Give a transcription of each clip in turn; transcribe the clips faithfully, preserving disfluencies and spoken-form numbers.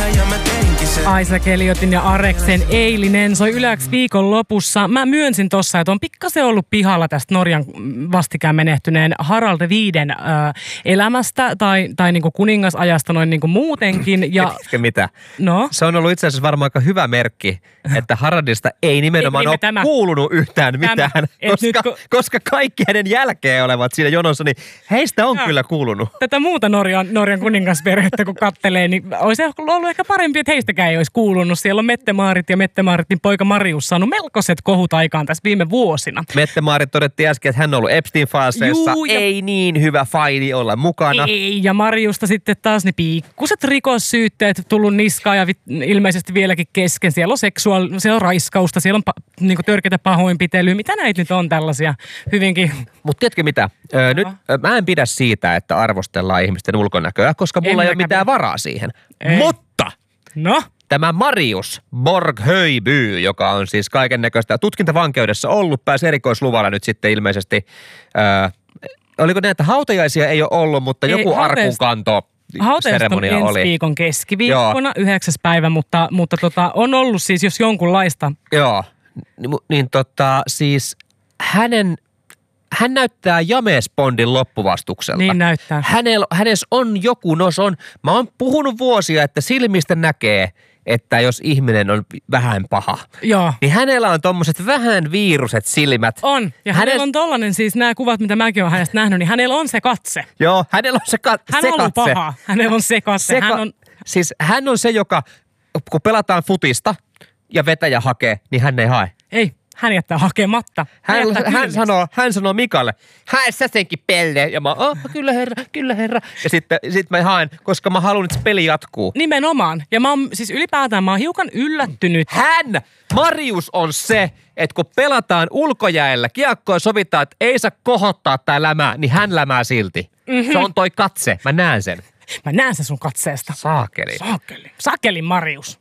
ja mä teinkin sen. Isaac Elliotin ja Areksen Eilinen soi Yle X viikon lopussa. Mä myönsin tossa, että on pikkasen ollut pihalla tästä Norjan vastikään menehtyneen Harald viiden äh, elämästä tai, tai niinku kuningasajasta noin niinku muutenkin. Ja, Etkö mitä? No? Se on ollut itse asiassa varmaan aika hyvä merkki, että Haraldista ei nimenomaan ole tämä. kuulunut yhtään mitään, Tämä. koska, nyt, kun... koska kaikki hänen jälkeen olevat siinä jonossa, niin heistä on ja. kyllä kuulunut. Tätä muuta Norjan, Norjan kuningasperhettä kun kattelee, niin olisi ollut ehkä parempi, että heistäkään ei olisi kuulunut. Siellä on Mette-Maarit ja Mette-Maaritin poika Marius saanut melkoiset kohut aikaan tässä viime vuosina. Mette-Maarit todettiin äsken, että hän on ollut Epstein-Fileseissa. Juu, ja... Ei niin hyvä faili olla mukana. Ei, ja Mariusta sitten taas ne pikkuset rikossyytteet tullut niskaan ja ilmeisesti vieläkin kesken. Siellä on seksuaali- siellä on raiskausta, siellä on pa- niinku törkeitä pahoinpitelyä. Mitä näitä nyt on tällaisia hyvinkin... Mutta tiedätkö mitä? Öö, nyt ö, mä en pidä siitä, että arvostellaan ihmisten ulkonäköä, koska mulla En ei ole mäkään mitään pidä. varaa siihen. Ei. Mutta No? tämä Marius Borghöiby, joka on siis kaiken näköistä tutkintavankeudessa ollut, pääsi erikoisluvalla nyt sitten ilmeisesti, öö, oliko ne, että hautajaisia ei ole ollut, mutta Ei, joku hautajais- arkunkanto Hautajaiset on seremonia ensi oli. viikon keskiviikkona, yhdeksäs päivä, mutta, mutta tota, on ollut siis jos jonkunlaista. Joo, niin, niin tota siis hänen, hän näyttää James Bondin loppuvastukselta. Niin näyttää. Hänellä, hänessä on joku, no se on, mä oon puhunut vuosia, että silmistä näkee, että jos ihminen on vähän paha. Joo. Niin hänellä on tommoset vähän viiruset silmät. On. Ja hänellä on tollanen siis nämä kuvat, mitä mäkin olen hänestä nähnyt, niin hänellä on se katse. Joo, hänellä on se, ka- Hän se on ollut katse. paha. Hänellä on se katse. Se hän ka- on... Siis hän on se, joka, kun pelataan futista ja vetäjä hakee, niin hän ei hae. Ei, hän jättää hakematta. Hän, jättää hän, kylmiksi. sanoo, hän sanoo Mikalle, hae sä senkin pelle. Ja mä oh, kyllä herra, kyllä herra. Ja sitten sit mä haen, koska mä haluan, että se peli jatkuu. Nimenomaan. Ja mä oon, siis ylipäätään mä oon hiukan yllättynyt. Hän, Marius on se, että kun pelataan ulkojäällä, kiekkoa sovitaan, että ei saa kohottaa tää lämää, niin hän lämää silti. Mm-hmm. Se on toi katse, mä näen sen. Mä näen se sun katseesta. Saakeli. Saakeli. Sakeli Marius.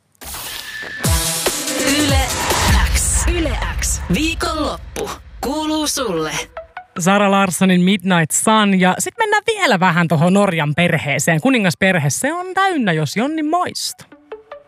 Yle X. Yle X. Viikonloppu. Kuuluu sulle. Sara Larssonin Midnight Sun. Ja sitten mennään vielä vähän tuohon Norjan perheeseen. Kuningasperhe, se on täynnä, jos Jonni moista.